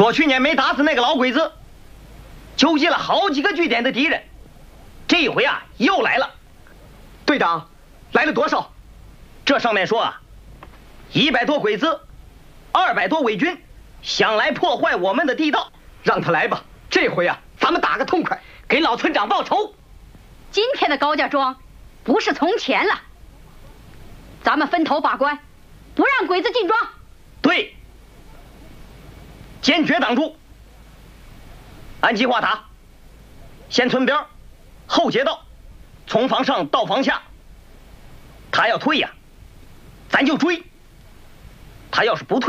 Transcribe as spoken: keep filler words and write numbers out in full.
说去年没打死那个老鬼子，纠集了好几个据点的敌人，这一回啊又来了。 队长，来了多少？ 这上面说啊，一百多鬼子，二百多伪军，想来破坏我们的地道。 让他来吧，这回啊，咱们打个痛快，给老村长报仇。 今天的高家庄不是从前了，咱们分头把关，不让鬼子进庄。 对，坚决挡住。按计划打，先村边，后街道，从房上到房下。他要退呀，咱就追；他要是不退。